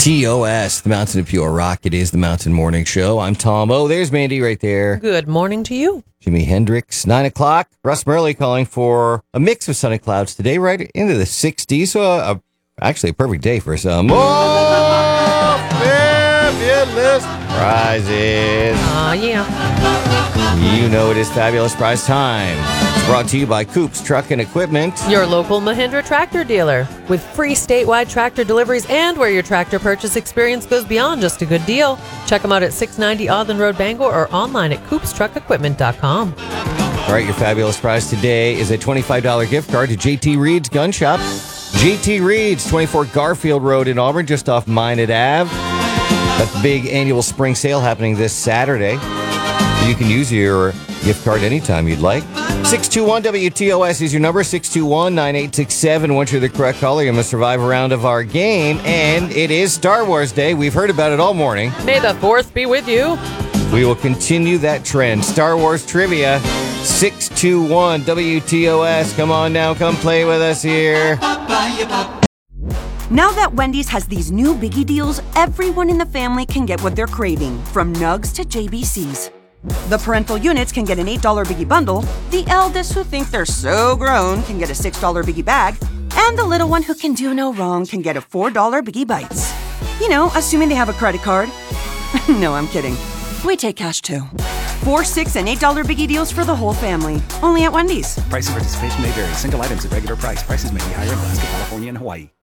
TOS, the Mountain of Pure Rock. It is the Mountain Morning Show. I'm Tom. Oh, there's Mandy right there. Good morning to you. Jimi Hendrix, 9 o'clock. Russ Murley calling for a mix of sunny clouds today, right into the 60s. So, actually, a perfect day for some fabulous prizes. Yeah. You know it is fabulous prize time. It's brought to you by Coops Truck and Equipment. Your local Mahindra tractor dealer with free statewide tractor deliveries and where your tractor purchase experience goes beyond just a good deal. Check them out at 690 Audland Road, Bangor or online at coopstruckequipment.com. All right, your fabulous prize today is a $25 gift card to JT Reed's Gun Shop. JT Reed's, 24 Garfield Road in Auburn, just off Minot Ave. That's the big annual spring sale happening this Saturday. You can use your gift card anytime you'd like. 621-WTOS is your number, 621-9867. Once you're the correct caller, you must survive a round of our game. And it is Star Wars Day. We've heard about it all morning. May the 4th be with you. We will continue that trend. Star Wars trivia, 621-WTOS. Come on now, come play with us here. Now that Wendy's has these new biggie deals, everyone in the family can get what they're craving, from nugs to JBCs. The parental units can get an $8 biggie bundle, the eldest who think they're so grown can get a $6 biggie bag, and the little one who can do no wrong can get a $4 biggie bites. You know, assuming they have a credit card. No, I'm kidding. We take cash too. $4, $6, and $8 biggie deals for the whole family. Only at Wendy's. Price and participation may vary. Single items at regular price. Prices may be higher in Alaska, California, and Hawaii.